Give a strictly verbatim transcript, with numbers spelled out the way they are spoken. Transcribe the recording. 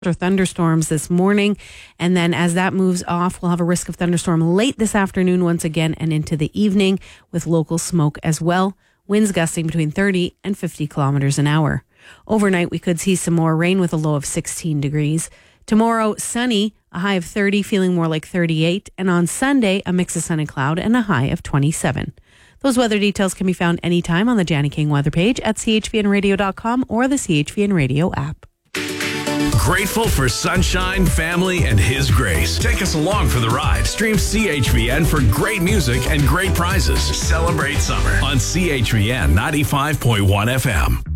or thunderstorms this morning. And then as that moves off, we'll have a risk of thunderstorm late this afternoon once again and into the evening with local smoke as well. Winds gusting between thirty and fifty kilometers an hour. Overnight, we could see some more rain with a low of sixteen degrees. Tomorrow, sunny, a high of thirty, feeling more like thirty-eight. And on Sunday, a mix of sun and cloud and a high of twenty-seven. Those weather details can be found anytime on the Jani King weather page at c h v n radio dot com or the C H V N Radio app. Grateful for sunshine, family, and His grace. Take us along for the ride. Stream C H V N for great music and great prizes. Celebrate summer on C H V N ninety-five point one F M.